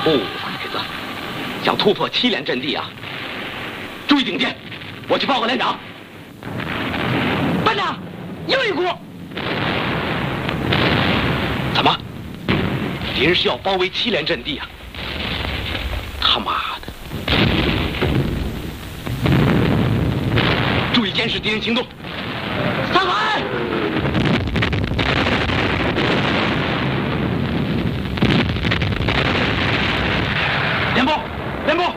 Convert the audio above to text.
兔崽子，想突破7连阵地啊！注意警戒，我去报告连长。 班长，又一股！ 怎么？敌人是要包围7连阵地啊！他妈的！注意监视敌人行动。 上海！ 连部，连部，